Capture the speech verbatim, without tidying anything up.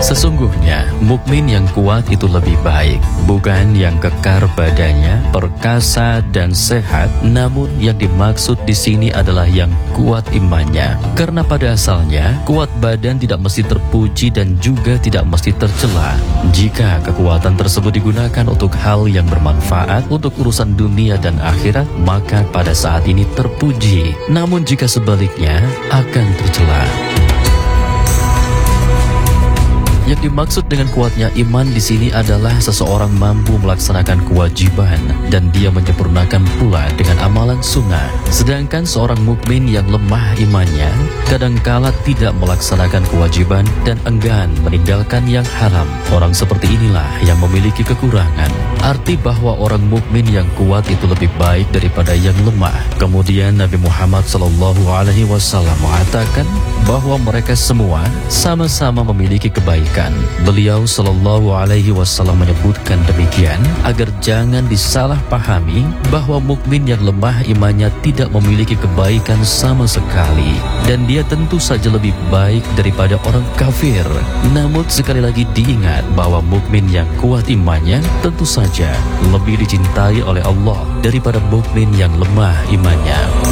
Sesungguhnya mukmin yang kuat itu lebih baik, bukan yang kekar badannya, perkasa dan sehat, namun yang dimaksud di sini adalah yang kuat imannya. Karena pada asalnya kuat badan tidak mesti terpuji dan juga tidak mesti tercela. Jika kekuatan tersebut digunakan untuk hal yang bermanfaat untuk urusan dunia dan akhirat, maka pada saat ini terpuji. Namun jika sebaliknya akan tercela. Yang dimaksud dengan kuatnya iman di sini adalah seseorang mampu melaksanakan kewajiban dan dia menyempurnakan pula dengan amalan sunnah. Sedangkan seorang mukmin yang lemah imannya kadangkala tidak melaksanakan kewajiban dan enggan meninggalkan yang haram. Orang seperti inilah yang memiliki kekurangan. Arti bahwa orang mukmin yang kuat itu lebih baik daripada yang lemah. Kemudian Nabi Muhammad shallallahu alaihi wasallam mengatakan bahwa mereka semua sama-sama memiliki kebaikan. Beliau Shallallahu Alaihi Wasallam menyebutkan demikian agar jangan disalahpahami bahwa mukmin yang lemah imannya tidak memiliki kebaikan sama sekali, dan dia tentu saja lebih baik daripada orang kafir. Namun sekali lagi diingat bahwa mukmin yang kuat imannya tentu saja lebih dicintai oleh Allah daripada mukmin yang lemah imannya.